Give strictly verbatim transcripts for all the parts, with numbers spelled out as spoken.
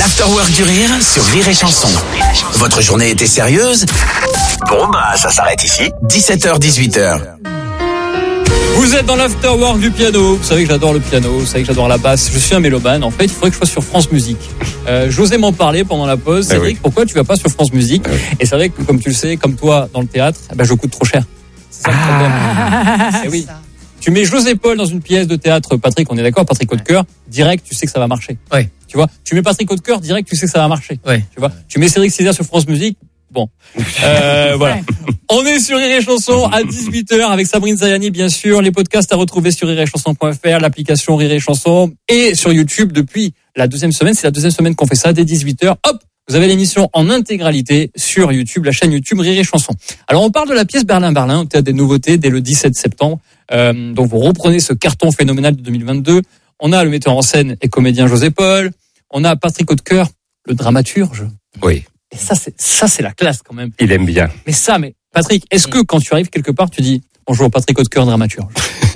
L'Afterwork du Rire sur Rire et Chanson. Votre journée était sérieuse? Bon bah ça s'arrête ici. dix-sept heures dix-huit heures. Vous êtes dans l'Afterwork du piano. Vous savez que j'adore le piano, vous savez que j'adore la basse. Je suis un mélomane. En fait, il faudrait que je sois sur France Musique. Euh, j'osais m'en parler pendant la pause. Ah Cédric, oui. pourquoi tu vas pas sur France Musique? Ah oui. Et c'est vrai que, comme tu le sais, comme toi, dans le théâtre, eh ben, je coûte trop cher. C'est ça le problème. Ah, Eh oui. Tu mets José Paul dans une pièce de théâtre, Patrick, on est d'accord, Patrick Hautecoeur, direct, tu sais que ça va marcher. Ouais. Tu vois, tu mets Patrick Hautecoeur, direct, tu sais que ça va marcher. Ouais. Tu vois, tu mets Cédric Césaire sur France Musique, bon. Euh, voilà. On est sur Rire et Chanson à dix-huit heures avec Sabrine Zayani, bien sûr. Les podcasts à retrouver sur rire et chanson point f r, l'application Rire et Chanson et sur YouTube depuis la deuxième semaine. C'est la deuxième semaine qu'on fait ça dès dix-huit heures. Hop! Vous avez l'émission en intégralité sur YouTube, la chaîne YouTube Rire et Chanson. Alors, on parle de la pièce Berlin-Berlin au Théâtre des Nouveautés dès le dix-sept septembre. Euh, donc, vous reprenez ce carton phénoménal de deux mille vingt-deux. On a le metteur en scène et comédien José Paul. On a Patrick Hautecoeur, le dramaturge. Oui, Et ça, c'est, ça, c'est la classe quand même. il aime bien. Mais ça, mais Patrick, est-ce que quand tu arrives quelque part, tu dis bonjour Patrick Hautecoeur, dramaturge?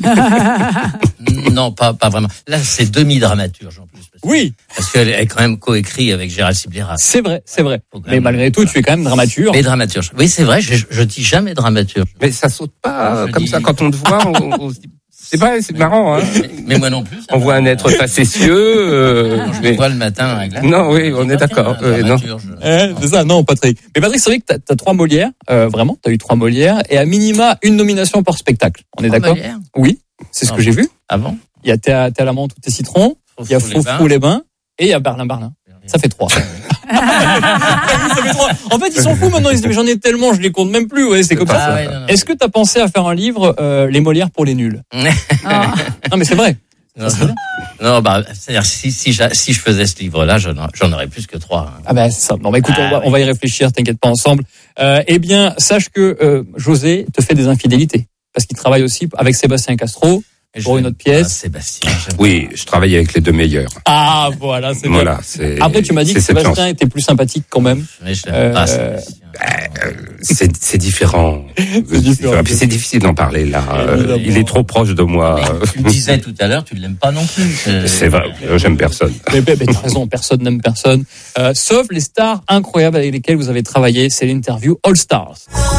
Non, pas, pas vraiment. Là, c'est demi-dramaturge en plus. Parce que, Oui, parce qu'elle est quand même coécrit avec Gérald Sibléras. c'est vrai, c'est vrai. Faut quand Mais même- malgré tout, tu es quand même dramaturge. Mais dramaturge. Oui, c'est vrai, je, je dis jamais dramaturge. Mais ça saute pas Je comme dis- ça quand on te voit. On, on se dit, c'est pas, c'est marrant. Hein. Mais, mais moi non plus. ça On va. voit un être facétieux. Euh, Quand je mais- me vois le matin à glace. Non, oui, on est d'accord. Un Euh, non. dramaturge. Eh, c'est ça, non, Patrick. Mais Patrick, c'est vrai que t'as, t'as trois Molières, euh, vraiment, t'as eu trois Molières, et à minima, une nomination par spectacle. On est Trois d'accord? Molières Oui, c'est ce Ah que bon. j'ai vu. Ah bon? Il y a Thé à, Thé à la menthe ou Thé citron, il y a Froufrou les bains, et il y a Berlin-Berlin. Ça fait trois. Ça fait trois. En fait, ils s'en foutent maintenant, ils se disent, mais j'en ai tellement, je les compte même plus, ouais, c'est comme Ah ça. ouais, non, non. Est-ce que t'as pensé à faire un livre, euh, Les Molières pour les nuls? Non, mais c'est vrai. Non, non, bah, c'est-à-dire, si, si, j'a- si je faisais ce livre-là, j'en, j'en aurais plus que trois. hein. Ah ben c'est ça. Bon bah écoute, Ah, on, va, oui. on va y réfléchir, t'inquiète pas ensemble. Euh, eh bien, sache que euh, José te fait des infidélités parce qu'il travaille aussi avec Sébastien Castro Et pour je- une autre pièce. Ah, Sébastien. j'aime Oui, je travaille avec les deux meilleurs. Ah voilà, c'est bien. Voilà, c'est. Après, tu m'as dit que c'est cette Sébastien chance. était plus sympathique quand même. Mais je l'aime Euh, pas, Sébastien. C'est, c'est différent. C'est différent. Puis c'est difficile d'en parler là. Euh, Évidemment. il est trop proche de moi. Mais tu le disais tout à l'heure, tu ne l'aimes pas non plus. Euh, C'est vrai. J'aime personne. Mais, mais, mais t'as raison, personne n'aime personne. Euh, sauf les stars incroyables avec lesquelles vous avez travaillé. C'est l'interview All Stars.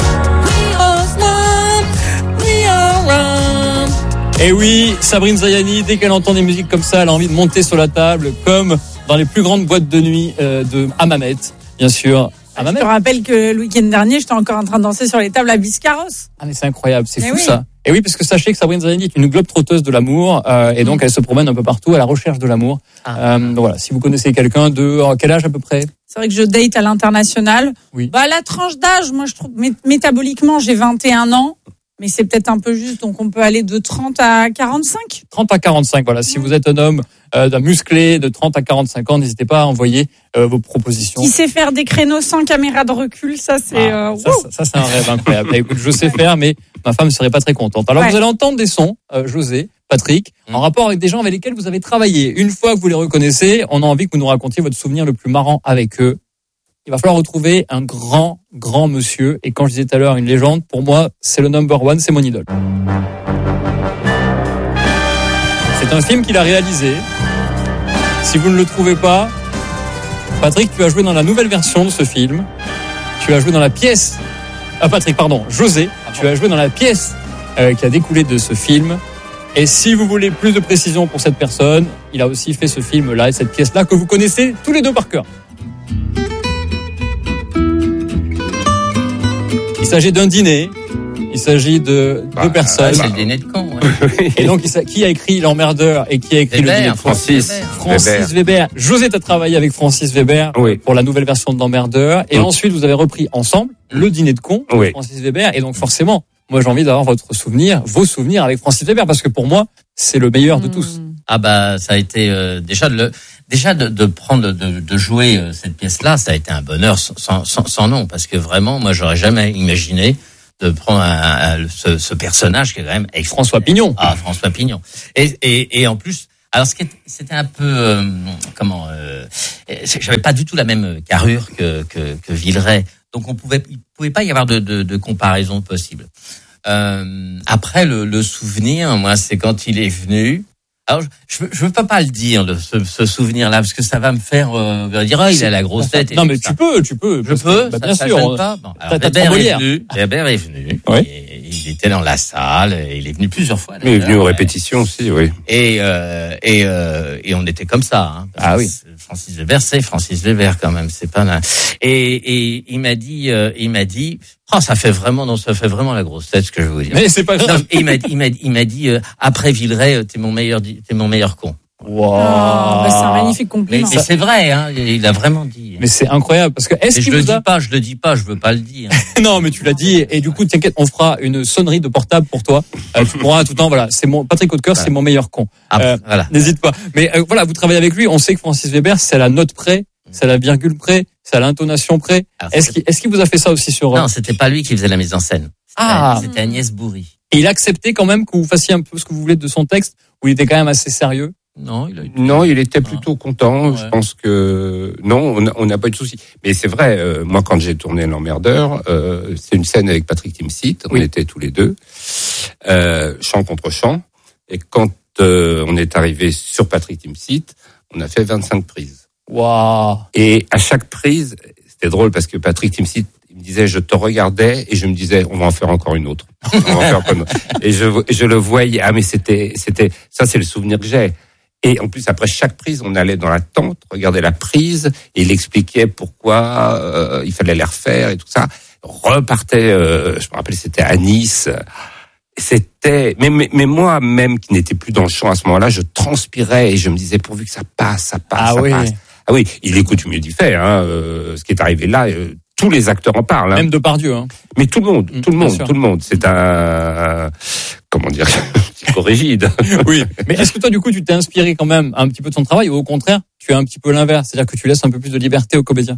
Et oui, Sabrine Zayani, dès qu'elle entend des musiques comme ça, elle a envie de monter sur la table, comme dans les plus grandes boîtes de nuit euh, de Hammamet, bien sûr. Je Hammamet. te rappelle que le week-end dernier, j'étais encore en train de danser sur les tables à Biscarros. Ah mais c'est incroyable, c'est Mais fou oui. ça. Et oui, parce que sachez que Sabrine Zayani est une globe-trotteuse de l'amour, euh, et donc elle se promène un peu partout à la recherche de l'amour. Ah. Euh, donc voilà, si vous connaissez quelqu'un de euh, quel âge à peu près? C'est vrai que je date à l'international. Oui. Bah, la tranche d'âge, moi, je trouve, mé- métaboliquement, j'ai vingt et un ans. Mais c'est peut-être un peu juste, donc on peut aller de trente à quarante-cinq. trente à quarante-cinq, voilà. Si vous êtes un homme euh, d'un musclé de trente à quarante-cinq ans, n'hésitez pas à envoyer euh, vos propositions. Qui sait faire des créneaux sans caméra de recul, ça c'est... Ah, euh, ça, wouh. ça, ça, c'est un rêve incroyable. Bah, écoute, je sais faire, mais ma femme serait pas très contente. Alors Ouais. vous allez entendre des sons, euh, José, Patrick, en Mm. rapport avec des gens avec lesquels vous avez travaillé. Une fois que vous les reconnaissez, on a envie que vous nous racontiez votre souvenir le plus marrant avec eux. Il va falloir retrouver un grand, grand monsieur. Et quand je disais tout à l'heure une légende, pour moi, c'est le number one, c'est mon idole. C'est un film qu'il a réalisé. Si vous ne le trouvez pas, Patrick, tu as joué dans la nouvelle version de ce film. Tu as joué dans la pièce. Ah, Patrick, pardon, José. Tu as joué dans la pièce euh, qui a découlé de ce film. Et si vous voulez plus de précision pour cette personne, il a aussi fait ce film-là et cette pièce-là que vous connaissez tous les deux par cœur. Il s'agit d'un dîner. Il s'agit de Bah, deux Ah, personnes. c'est le dîner de con. Ouais. Et donc, il s'a- qui a écrit L'Emmerdeur et qui a écrit le dîner Weber, de Francis. Weber. Francis Weber. José, t'as travaillé avec Francis Weber Oui. pour la nouvelle version de L'Emmerdeur. Et Mm. ensuite, vous avez repris ensemble le dîner de con de Oui. Francis Weber. Et donc, forcément, moi, j'ai envie d'avoir votre souvenir, vos souvenirs avec Francis Weber, parce que pour moi, c'est le meilleur de tous. Mmh. Ah bah ça a été euh, déjà de le, déjà de, de prendre de, de jouer euh, cette pièce-là, ça a été un bonheur sans, sans, sans nom parce que vraiment moi j'aurais jamais imaginé de prendre un, un- ce, ce personnage qui est quand même extraordinaire. François Pignon. Ah François Pignon. Et et, et en plus alors ce qui est- c'était un peu euh, comment euh, j'avais pas du tout la même carrure que que, que Villeray. Donc on pouvait il pouvait pas y avoir de de, de comparaison possible. Euh, après le, le souvenir, moi c'est quand il est venu. Alors, je, je veux pas pas le dire, le, ce, ce souvenir-là, parce que ça va me faire euh, dire, ah, il a la grosse tête. Non, mais tu peux, tu peux. Je peux, bah, ça, bien ça sûr. gêne pas. Bon, alors, T'as Weber est venu, Weber est venu. Oui. Et il était dans la salle, et il est venu plusieurs fois. Mais il est venu aux répétitions aussi, oui. Et, euh, et, euh, et on était comme ça, hein. Ah oui. Francis Weber, c'est Francis Weber quand même, c'est pas là. Et, et il m'a dit, euh, il m'a dit, oh, ça fait vraiment, non, ça fait vraiment la grosse tête, ce que je veux vous dire. Mais c'est pas grave. Non, il m'a dit, il m'a dit, il m'a dit, euh, après Villeray, t'es mon meilleur, t'es mon meilleur con. Wow. Oh, bah, c'est un magnifique Mais, compliment. mais c'est vrai, hein, il a vraiment dit. Mais c'est incroyable parce que est-ce Et je qu'il le vous a... dis pas, je le dis pas, je veux pas le dire. Non, mais tu l'as dit et du coup, t'inquiète, on fera une sonnerie de portable pour toi. Euh, tu pourras tout le temps, voilà, c'est mon Patrick Hautecoeur, c'est mon meilleur con. Après, Euh, voilà. N'hésite pas. Mais euh, voilà, vous travaillez avec lui, on sait que Francis Weber, c'est à la note près, c'est à la virgule près, c'est à l'intonation près. Alors, Est-ce qu'il, est-ce qu'il vous a fait ça aussi sur... Non, c'était pas lui qui faisait la mise en scène. C'était, Ah. c'était Agnès Bourri. Et il acceptait quand même que vous fassiez un peu ce que vous voulez de son texte, où il était quand même assez sérieux. Non, il a été... Non, il était plutôt content. Ouais. Je pense que non, on a- on n'a pas eu de souci. Mais c'est vrai, euh, moi quand j'ai tourné L'Emmerdeur, euh, c'est une scène avec Patrick Timsit. On Oui. était tous les deux, euh, chant contre chant. Et quand euh, on est arrivé sur Patrick Timsit, on a fait vingt-cinq prises. Waouh. Et à chaque prise, c'était drôle parce que Patrick Timsit, il me disait, je te regardais et je me disais, on va en faire encore une autre. On va en faire encore une autre. Et je, et je le voyais. Ah, mais c'était, c'était, ça, c'est le souvenir que j'ai. Et en plus, après chaque prise, on allait dans la tente, regarder la prise, et il expliquait pourquoi euh, il fallait les refaire et tout ça. Repartait, euh, je me rappelle, c'était à Nice. C'était, mais, mais, mais moi, même qui n'étais plus dans le chant à ce moment-là, je transpirais et je me disais, pourvu que ça passe, ça passe, Ah ça oui. passe. Ah oui, il est coutumier du fait, hein, euh, ce qui est arrivé là, euh, tous les acteurs en parlent. Hein. Même Depardieu, hein. Mais tout le monde, Mm, tout le bien monde, sûr. tout le monde. C'est un, comment dire, psychorigide. Oui. Mais est-ce que toi, du coup, tu t'es inspiré quand même un petit peu de son travail ou au contraire, tu es un petit peu l'inverse? C'est-à-dire que tu laisses un peu plus de liberté aux comédiens?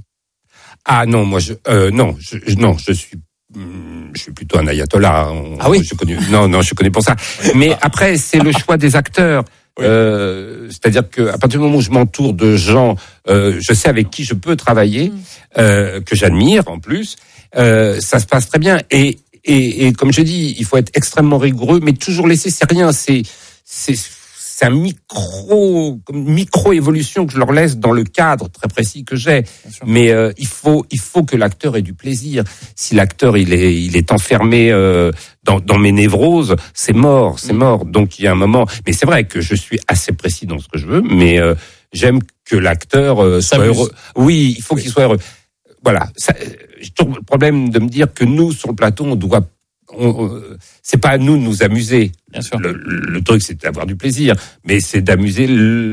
Ah non, moi je, euh, non, je, je- non, je suis, hum, je suis plutôt un ayatollah. On- Ah oui. Je connais, non, non, je connais pour ça. Mais après, c'est le choix des acteurs. Oui. Euh, c'est-à-dire que à partir du moment où je m'entoure de gens, euh, je sais avec qui je peux travailler, euh, que j'admire en plus, euh, ça se passe très bien. Et, et, et comme je dis, il faut être extrêmement rigoureux, mais toujours laisser, c'est rien, c'est, c'est, c'est un micro, micro évolution que je leur laisse dans le cadre très précis que j'ai. Bien sûr. Mais euh, il faut, il faut que l'acteur ait du plaisir. Si l'acteur il est, il est enfermé euh, dans, dans mes névroses, c'est mort, c'est mort. Donc il y a un moment. Mais c'est vrai que je suis assez précis dans ce que je veux, mais euh, j'aime que l'acteur euh, soit S'amuse. heureux. Oui, il faut qu'il soit heureux. Voilà. Ça, euh, j'ai toujours le problème de me dire que nous sur le plateau, on doit. On, euh, c'est pas à nous de nous amuser. Bien sûr. Le, le truc, c'est d'avoir du plaisir, mais c'est d'amuser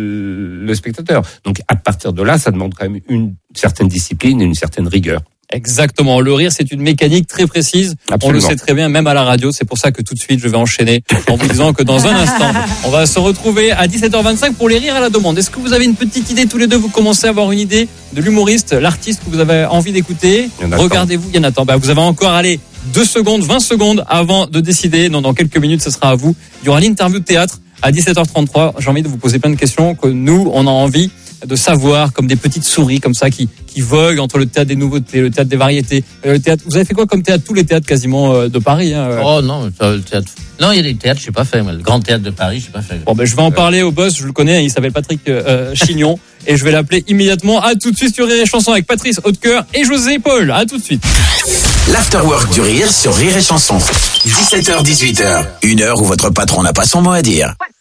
le, le spectateur. Donc, à partir de là, ça demande quand même une certaine discipline et une certaine rigueur. Exactement. Le rire, c'est une mécanique très précise. Absolument. On le sait très bien, même à la radio. C'est pour ça que tout de suite, je vais enchaîner en vous disant que dans un instant, on va se retrouver à dix-sept heures vingt-cinq pour les rires à la demande. Est-ce que vous avez une petite idée tous les deux? Vous commencez à avoir une idée de l'humoriste, l'artiste que vous avez envie d'écouter? Jonathan. Regardez-vous, Yanathan. Bah, vous avez encore, allez, deux secondes, vingt secondes avant de décider. Non, dans quelques minutes, ce sera à vous. Il y aura l'interview de théâtre à dix-sept heures trente-trois. J'ai envie de vous poser plein de questions que nous, on a envie de savoir, comme des petites souris comme ça qui qui voguent entre le théâtre des nouveautés, le théâtre des variétés, euh, le théâtre. Vous avez fait quoi comme théâtre? Tous les théâtres quasiment euh, de Paris. Hein, euh. Oh non, le théâtre. Non, il y a des théâtres, je sais pas fait. Moi. Le Grand Théâtre de Paris, je sais pas fait. Bon, ben je vais en parler au boss. Je le connais. Il s'appelle Patrick euh, Chignon et je vais l'appeler immédiatement. À tout de suite sur Rire et Chanson avec Patrice Hautecoeur et José Paul. À tout de suite. L'Afterwork du rire sur Rire et Chanson. dix-sept heures dix-huit heures. Une heure où votre patron n'a pas son mot à dire.